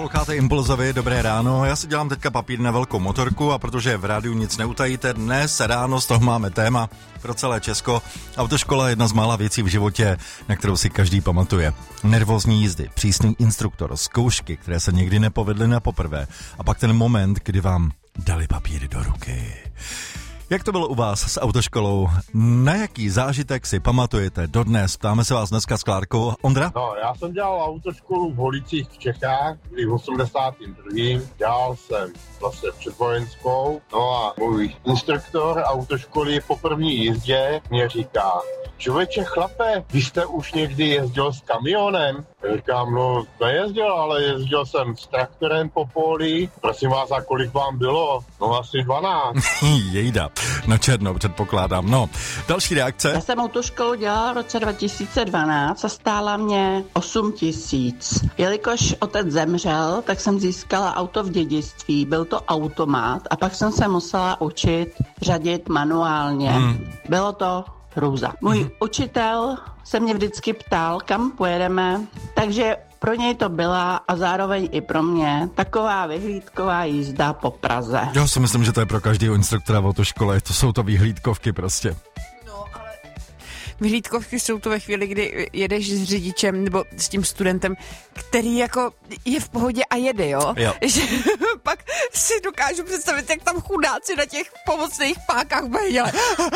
Posloucháte Impulzovi, dobré ráno. Já si dělám teďka papír na velkou motorku a protože v rádiu nic neutajíte, dnes ráno z toho máme téma pro celé Česko. Autoškola je jedna z mála věcí v životě, na kterou si každý pamatuje. Nervózní jízdy, přísný instruktor, zkoušky, které se nikdy nepovedly na poprvé a pak ten moment, kdy vám dali papíry do ruky. Jak to bylo u vás s autoškolou? Na jaký zážitek si pamatujete dodnes? Ptáme se vás dneska s Klárkou. Ondra? No, já jsem dělal autoškolu v Holicích v Čechách, kdy v 82. Dělal jsem vlastně předvojenskou. No a můj instruktor autoškoly po první jízdě mě říká: člověče chlape, vy jste už někdy jezdil s kamionem? Já říkám, no nejezdil, ale jezdil jsem s traktorem po poli. Prosím vás, a kolik vám bylo? No asi 12. Jejda, na černo předpokládám. No, další reakce. Já jsem autoškolu dělala v roce 2012 a stála mě 8 000. Jelikož otec zemřel, tak jsem získala auto v dědictví, byl to automat a pak jsem se musela učit řadit manuálně. Bylo to hrůza. Můj učitel se mě vždycky ptal, kam pojedeme, takže pro něj to byla a zároveň i pro mě taková vyhlídková jízda po Praze. Já si myslím, že to je pro každého instruktora v autoškole, to jsou to vyhlídkovky prostě. Vyhlídkovky jsou to ve chvíli, kdy jedeš s řidičem nebo s tím studentem, který jako je v pohodě a jede, jo? Že pak si dokážu představit, jak tam chudáci na těch pomocných pákách bude dělat.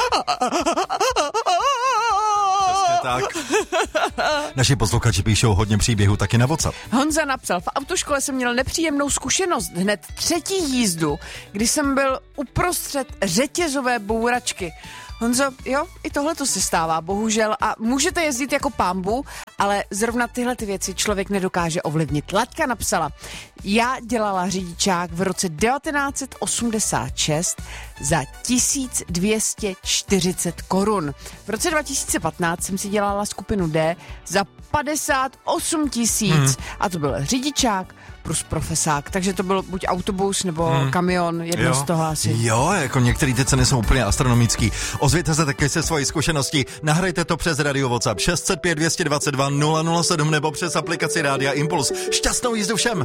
Přesně tak. Naši posluchači píšou hodně příběhů taky na WhatsApp. Honza napsal, v autoškole jsem měl nepříjemnou zkušenost hned třetí jízdu, kdy jsem byl uprostřed řetězové bouračky. Honzo, jo, i tohle to se stává, bohužel, a můžete jezdit jako pambu, ale zrovna tyhle ty věci člověk nedokáže ovlivnit. Laďka napsala, já dělala řidičák v roce 1986 za 1240 korun. V roce 2015 jsem si dělala skupinu D za 58 000 a to byl řidičák plus profesák, takže to byl buď autobus nebo kamion, jedno z toho asi. Jo, jako některé ty ceny jsou úplně astronomický. Ozvěte se taky se svojí zkušeností, nahrajte to přes radio WhatsApp 605 222 007 nebo přes aplikaci Rádia Impuls. Šťastnou jízdu všem!